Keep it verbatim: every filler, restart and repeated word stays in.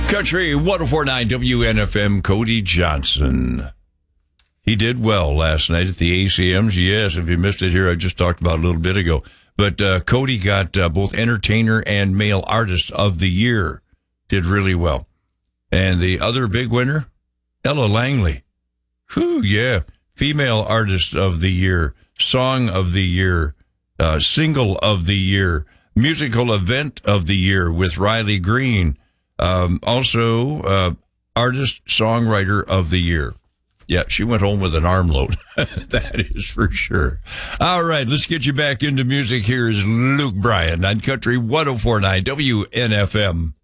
Country one oh four point nine W N F M, Cody Johnson. He did well last night at the A C Ms. Yes, if you missed it here, I just talked about it a little bit ago. But uh, Cody got uh, both Entertainer and Male Artist of the Year. Did really well. And the other big winner, Ella Langley. Whew, yeah. Female Artist of the Year, Song of the Year, uh, Single of the Year, Musical Event of the Year with Riley Green. Um, also, uh, Artist Songwriter of the Year. Yeah, she went home with an armload. That is for sure. All right, let's get you back into music. Here's Luke Bryan on Country one oh four point nine W N F M.